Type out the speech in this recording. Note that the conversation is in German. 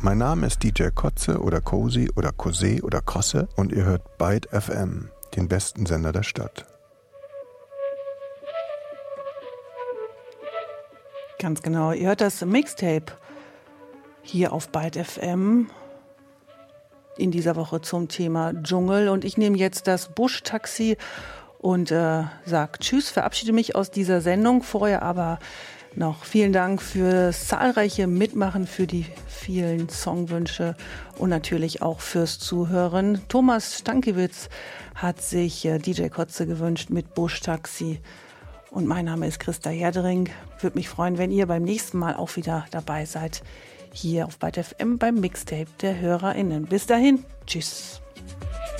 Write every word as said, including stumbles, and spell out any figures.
Mein Name ist D J Kotze oder Cozy oder Kose oder Kosse und ihr hört Byte F M, den besten Sender der Stadt. Ganz genau, ihr hört das Mixtape hier auf Byte F M in dieser Woche zum Thema Dschungel. Und ich nehme jetzt das Busch-Taxi und äh, sage Tschüss, verabschiede mich aus dieser Sendung. Vorher aber noch vielen Dank fürs zahlreiche Mitmachen, für die vielen Songwünsche und natürlich auch fürs Zuhören. Thomas Stankiewicz hat sich äh, D J Kotze gewünscht mit Busch-Taxi. Und mein Name ist Christa Herdering. Würde mich freuen, wenn ihr beim nächsten Mal auch wieder dabei seid. Hier auf Byte F M beim Mixtape der HörerInnen. Bis dahin, tschüss.